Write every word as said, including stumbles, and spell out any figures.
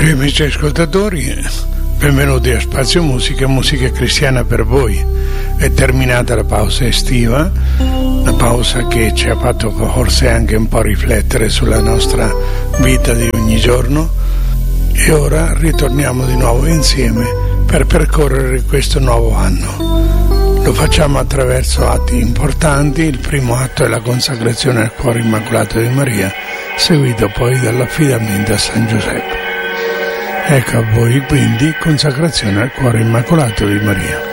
Cari amici ascoltatori, benvenuti a Spazio Musica, musica cristiana per voi. È terminata la pausa estiva, la pausa che ci ha fatto forse anche un po' riflettere sulla nostra vita di ogni giorno, e ora ritorniamo di nuovo insieme per percorrere questo nuovo anno. Lo facciamo attraverso atti importanti. Il primo atto è la consacrazione al Cuore Immacolato di Maria, seguito poi dall'affidamento a San Giuseppe. Ecco a voi quindi consacrazione al Cuore Immacolato di Maria.